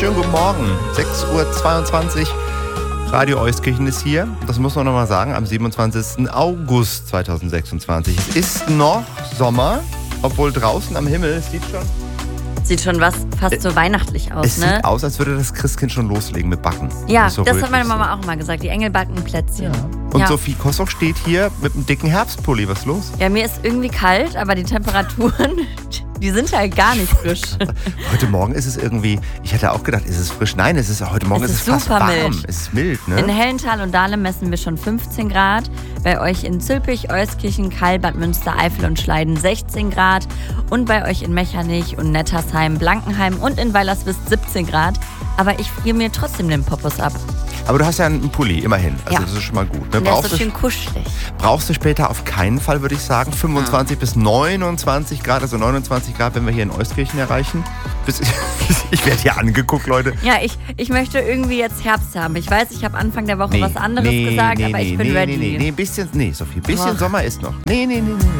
Schönen guten Morgen, 6:22 Uhr. Radio Euskirchen ist hier. Das muss man nochmal sagen, am 27. August 2026. Es ist noch Sommer, obwohl draußen am Himmel, es Sieht schon fast so weihnachtlich aus, es ne? sieht aus, als würde das Christkind schon loslegen mit Backen. Ja, so das hat meine rötlich Mama auch immer gesagt. Die Engel backen Plätzchen. Und Ja. Sophie Kossoch steht hier mit einem dicken Herbstpulli. Was ist los? Ja, mir ist irgendwie kalt, aber die Temperaturen, die sind halt gar nicht frisch. Heute Morgen ist es irgendwie, ich hätte auch gedacht, ist es frisch? Nein, heute Morgen Es ist ist es fast super warm. mild. Es ist mild, ne? In Hellenthal und Dahlem messen wir schon 15 Grad. Bei euch in Zülpich, Euskirchen, Kall, Bad Münster, Eifel und Schleiden 16 Grad. Und bei euch in Mechernich und Nettersheim, Blankenheim und in Weilerswist 17 Grad. Aber ich friere mir trotzdem den Poppus ab. Aber du hast ja einen Pulli, immerhin. Also Ja. das ist schon mal gut. Ne? Und der ist so schön kuschelig. Brauchst du später auf keinen Fall, würde ich sagen. 25 bis 29 Grad, also 29 Grad, wenn wir hier in Euskirchen erreichen. Ich werde hier angeguckt, Leute. Ja, ich möchte irgendwie jetzt Herbst haben. Ich weiß, ich habe Anfang der Woche was anderes gesagt, aber ich bin ready. Sophie, ein bisschen Sommer ist noch. Nee.